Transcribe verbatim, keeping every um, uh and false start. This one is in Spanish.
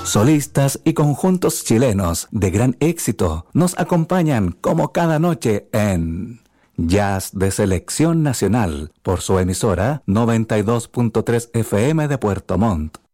Solistas y conjuntos chilenos de gran éxito nos acompañan como cada noche en Jazz de Selección Nacional por su emisora noventa y dos punto tres F M de Puerto Montt.